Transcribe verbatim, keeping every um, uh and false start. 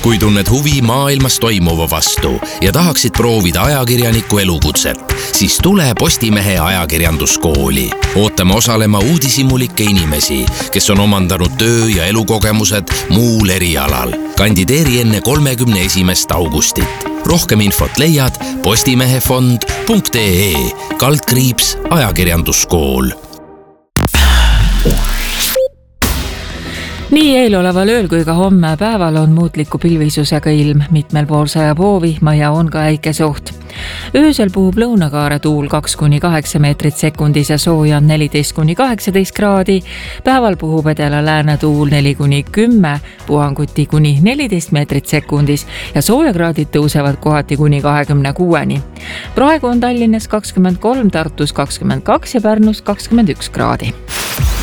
Kui tunned huvi maailmas toimuva vastu ja tahaksid proovida ajakirjaniku elukutset, siis tule Postimehe ajakirjanduskooli. Ootame osalema uudishimulikke inimesi, kes on omandanud töö- ja elukogemused muul erialal. Kandideeri enne kolmekümne esimest augustit. Rohkem infot leiad postimehefond punkt ee kaldkriips ajakirjanduskool. Nii eeloleval ööl kui ka homme päeval on muutliku pilvisusega ilm, mitmel pool sajab hoovihma ja on ka äikesoht. Öösel puhub lõunakaare tuul kaks kuni kaheksa meetrit sekundis ja sooja on neliteist kuni kaheksateist kraadi. Päeval puhub edela lääne tuul neli kuni kümme, puhanguti kuni neliteist meetrit sekundis ja soojakraadid tõusevad kohati kuni kahekümne kuueni. Praegu on Tallinnas kakskümmend kolm, Tartus kakskümmend kaks ja Pärnus kakskümmend üks kraadi.